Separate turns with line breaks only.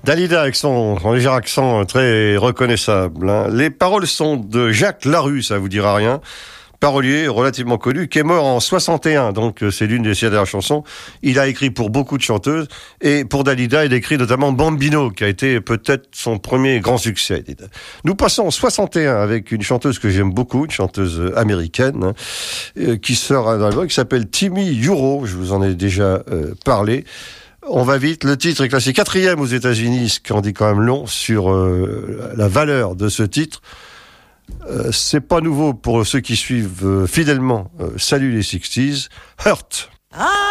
Dalida avec son léger accent très reconnaissable. Hein. Les paroles sont de Jacques Larue, ça vous dira rien. Parolier relativement connu, qui est mort en 61, donc c'est l'une des ses dernières chansons. Il a écrit pour beaucoup de chanteuses, et pour Dalida, il a écrit notamment Bambino, qui a été peut-être son premier grand succès. Nous passons en 61 avec une chanteuse que j'aime beaucoup, une chanteuse américaine, qui sort un album qui s'appelle Timmy Yuro, je vous en ai déjà parlé. On va vite, le titre est classé 4e aux États-Unis, ce qui en dit quand même long sur la valeur de ce titre. C'est pas nouveau pour ceux qui suivent fidèlement Salut les 60s, Hurt.